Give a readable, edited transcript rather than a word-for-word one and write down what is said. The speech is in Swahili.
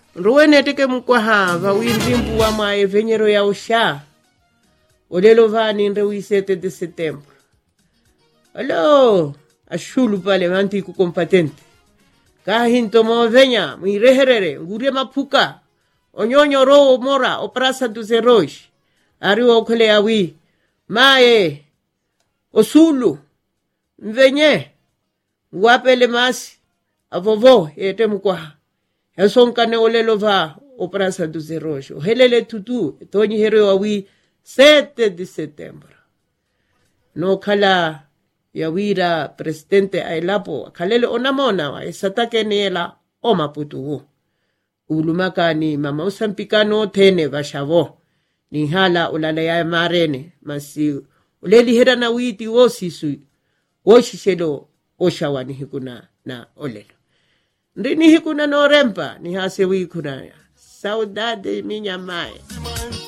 ruwene teke mkwaha va wirimbu wa mwa venyero ya usha olelo vani nre 7 de setembro. Alo ashulu pale manti ku kompatente kahinto mo venya mwireherere ngurie mapuka onyonyo ro mora oprasa du zerosh ari okole awi mae osulu mvenye wapele masi avovo ete mkwa yasonkane olelo va oprasa du zerosh helele tutu toni hero awi 7 de setembro no kala ya wira presidente ailapo kalele onamona wa esatake nela o Maputo ulumaka ni mama usampikano tene vashavo ni hala ulala ya marene masi uleli hera na witi wosisu woshishelo oshawani hikuna na olelo ndini hikuna no rempa ni hase wikuna saudade minya mae